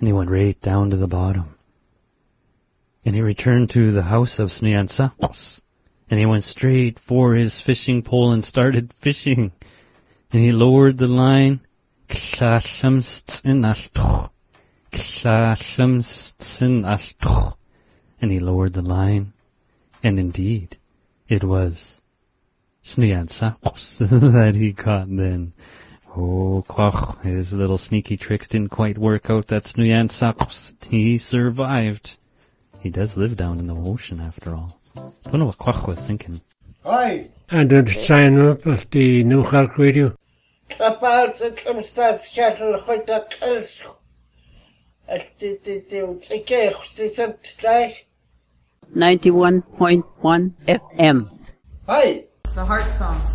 And he went right down to the bottom. And he returned to the house of Sniansakos. And he went straight for his fishing pole and started fishing. And he lowered the line. And he lowered the line. And indeed, it was Sniansakos that he caught then. Oh, Quach, his little sneaky tricks didn't quite work out. That Sniansakos, he survived. He does live down in the ocean after all. Don't know what Quach was thinking. Hi. And the sign up of the New Halk Radio. 91.1 FM. Hi. The Heart Song.